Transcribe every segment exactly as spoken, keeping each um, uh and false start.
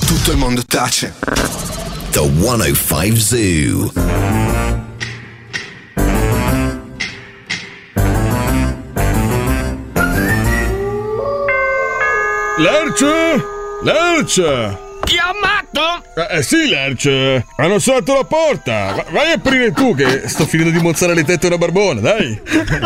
tutto il mondo tace. The centocinque Zoo. Lerch? Lerch! Chiamato? Eh, eh sì, Lerch. Hanno suonato la porta. Va- vai a aprire tu che sto finendo di mozzare le tette una barbona, dai.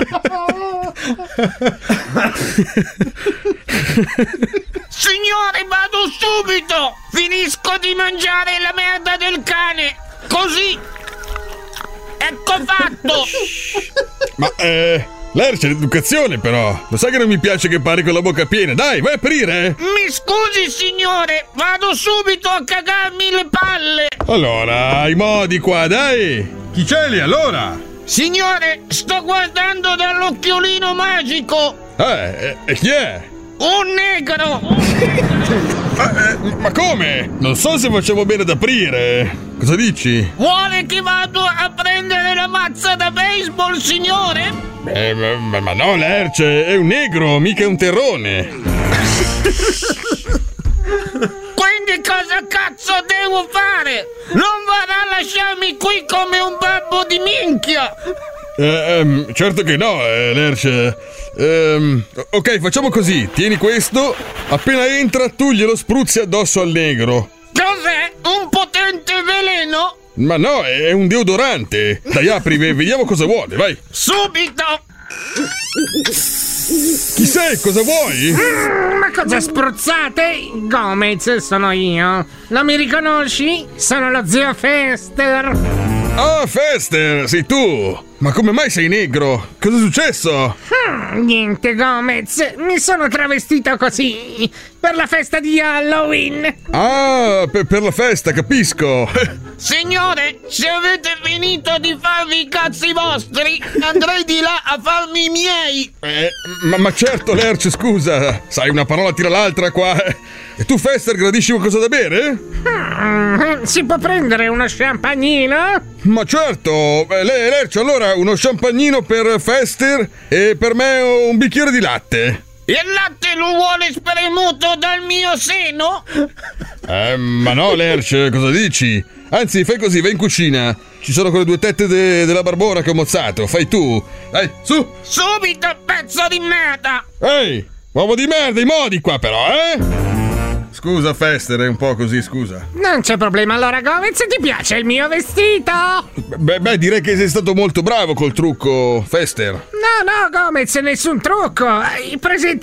Signore, vado subito! Finisco di mangiare la merda del cane! Così! Ecco fatto! Ma, eh... Lerch, l'educazione però. Lo sai che non mi piace che parli con la bocca piena. Dai, vai a aprire. Mi scusi, signore! Vado subito a cagarmi le palle! Allora, i modi qua, dai. Chi c'è lì, allora? Signore, sto guardando dall'occhiolino magico! Eh, e chi è? Un negro! Ma, eh, ma come? Non so se facciamo bene ad aprire. Cosa dici? Vuole che vado a prendere la mazza da baseball, signore? Eh, ma, ma no, Lerch, è un negro, mica un terrone. Quindi cosa cazzo devo fare? Non vorrà lasciarmi qui come un babbo di minchia! Eh, ehm, certo che no, eh, Lerch. Ehm, ok, facciamo così. Tieni questo. Appena entra, tu glielo spruzzi addosso al negro. Cos'è? Un potente veleno? Ma no, è un deodorante. Dai, apri, ve- vediamo cosa vuole, vai. Subito! Chi sei? Cosa vuoi? Mm, ma cosa spruzzate? Gomez, sono io. Non mi riconosci? Sono lo zio Fester. Ah, Fester, sei tu. Ma come mai sei negro? Cosa è successo? Hmm, niente, Gomez. Mi sono travestito così per la festa di Halloween. Ah, per, per la festa, capisco. Signore, se avete finito di farvi i cazzi vostri, andrei di là a farmi i miei. Eh, ma, ma certo, Lerch, scusa. Sai, una parola tira l'altra qua. E tu, Fester, gradisci qualcosa da bere? Hmm, si può prendere uno champagnino? Ma certo. Eh, Le- Lerch, allora uno champagnino per Fester e per me un bicchiere di latte. Il latte lo vuole spremuto dal mio seno? Eh, ma no, Lerch, cosa dici? Anzi, fai così, vai in cucina. Ci sono quelle due tette de- della barbona che ho mozzato. Fai tu. Dai, su. Subito, pezzo di merda! Ehi, uomo di merda, i modi qua però, eh? Scusa, Fester, è un po' così, scusa. Non c'è problema, allora, Gomez, ti piace il mio vestito? Beh, beh, direi che sei stato molto bravo col trucco, Fester. No, no, Gomez, nessun trucco. I presenti